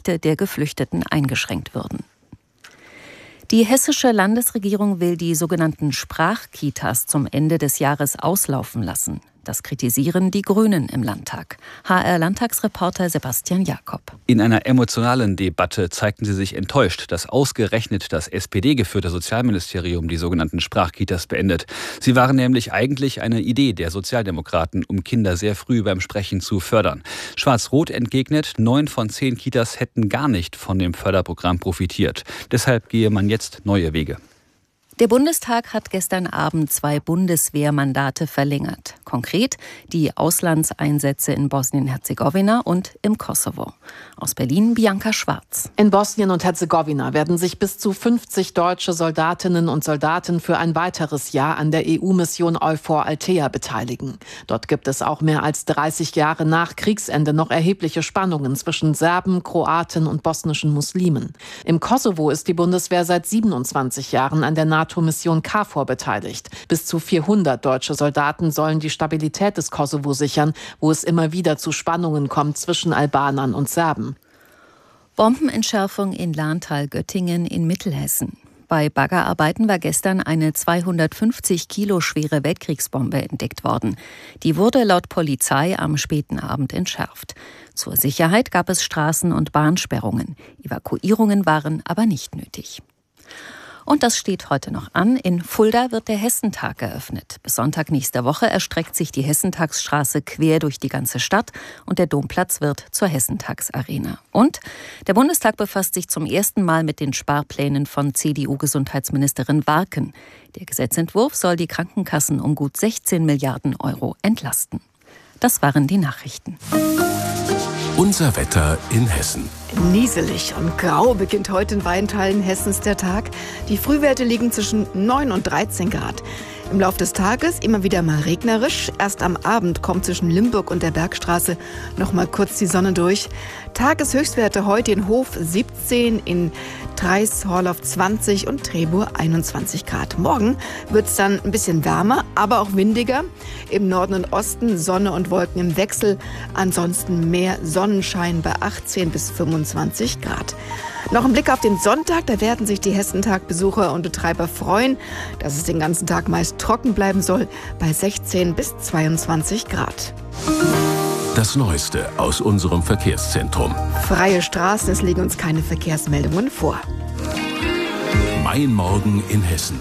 Rechte der Geflüchteten eingeschränkt würden. Die hessische Landesregierung will die sogenannten Sprachkitas zum Ende des Jahres auslaufen lassen. Das kritisieren die Grünen im Landtag. HR-Landtagsreporter Sebastian Jakob. In einer emotionalen Debatte zeigten sie sich enttäuscht, dass ausgerechnet das SPD-geführte Sozialministerium die sogenannten Sprachkitas beendet. Sie waren nämlich eigentlich eine Idee der Sozialdemokraten, um Kinder sehr früh beim Sprechen zu fördern. Schwarz-Rot entgegnet, 9 von 10 Kitas hätten gar nicht von dem Förderprogramm profitiert. Deshalb gehe man jetzt neue Wege. Der Bundestag hat gestern Abend 2 Bundeswehrmandate verlängert. Konkret die Auslandseinsätze in Bosnien-Herzegowina und im Kosovo. Aus Berlin Bianca Schwarz. In Bosnien und Herzegowina werden sich bis zu 50 deutsche Soldatinnen und Soldaten für ein weiteres Jahr an der EU-Mission EUFOR Althea beteiligen. Dort gibt es auch mehr als 30 Jahre nach Kriegsende noch erhebliche Spannungen zwischen Serben, Kroaten und bosnischen Muslimen. Im Kosovo ist die Bundeswehr seit 27 Jahren an der NATO-Mission KFOR beteiligt. Bis zu 400 deutsche Soldaten sollen die Stabilität des Kosovo sichern, wo es immer wieder zu Spannungen kommt zwischen Albanern und Serben. Bombenentschärfung in Lahntal-Göttingen in Mittelhessen. Bei Baggerarbeiten war gestern eine 250 Kilo schwere Weltkriegsbombe entdeckt worden. Die wurde laut Polizei am späten Abend entschärft. Zur Sicherheit gab es Straßen- und Bahnsperrungen. Evakuierungen waren aber nicht nötig. Und das steht heute noch an. In Fulda wird der Hessentag eröffnet. Bis Sonntag nächster Woche erstreckt sich die Hessentagsstraße quer durch die ganze Stadt und der Domplatz wird zur Hessentagsarena. Und der Bundestag befasst sich zum ersten Mal mit den Sparplänen von CDU-Gesundheitsministerin Warken. Der Gesetzentwurf soll die Krankenkassen um gut 16 Milliarden Euro entlasten. Das waren die Nachrichten. Unser Wetter in Hessen. Nieselig und grau beginnt heute in weiten Teilen Hessens der Tag. Die Frühwerte liegen zwischen 9 und 13 Grad. Im Laufe des Tages immer wieder mal regnerisch. Erst am Abend kommt zwischen Limburg und der Bergstraße noch mal kurz die Sonne durch. Tageshöchstwerte heute in Hof 17, in Treis-Horloff 20 und Trebur 21 Grad. Morgen wird es dann ein bisschen wärmer, aber auch windiger. Im Norden und Osten Sonne und Wolken im Wechsel. Ansonsten mehr Sonnenschein bei 18 bis 25 Grad. Noch ein Blick auf den Sonntag, da werden sich die Hessentag-Besucher und Betreiber freuen, dass es den ganzen Tag meist trocken bleiben soll, bei 16 bis 22 Grad. Das Neueste aus unserem Verkehrszentrum. Freie Straßen, es liegen uns keine Verkehrsmeldungen vor. Mein Morgen in Hessen.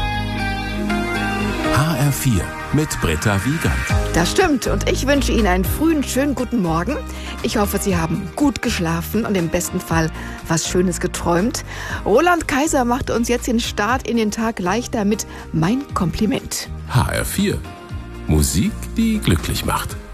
HR4 mit Britta Wiegand. Das stimmt und ich wünsche Ihnen einen frühen, schönen guten Morgen. Ich hoffe, Sie haben gut geschlafen und im besten Fall was Schönes geträumt. Roland Kaiser macht uns jetzt den Start in den Tag leichter mit Mein Kompliment. HR4. Musik, die glücklich macht.